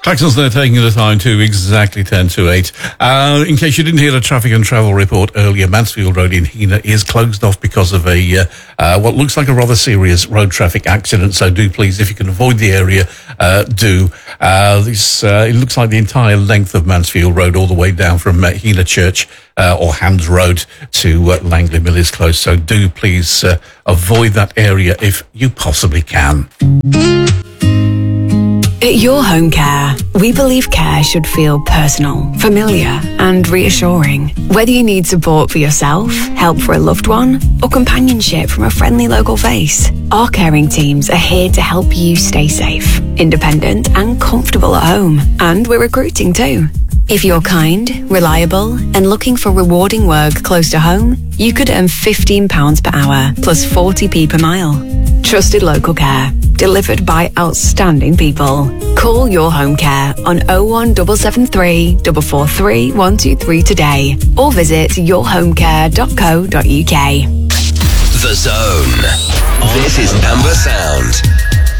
Klaxons there taking the time to exactly 10 to 8. In case you didn't hear the traffic and travel report earlier, Mansfield Road in Hena is closed off because of a what looks like a rather serious road traffic accident. So do please, if you can avoid the area, do. It looks like the entire length of Mansfield Road all the way down from Hena Church or Hands Road to Langley Mill is closed. So do please avoid that area if you possibly can. At Your Home Care, we believe care should feel personal, familiar, and reassuring. Whether you need support for yourself, help for a loved one, or companionship from a friendly local face, our caring teams are here to help you stay safe, independent, and comfortable at home. And we're recruiting too. If you're kind, reliable, and looking for rewarding work close to home, you could earn £15 per hour plus 40p per mile. Trusted local care, delivered by outstanding people. Call Your Home Care on 01773 443 123 today or visit yourhomecare.co.uk. The Zone. This is Amber Sound.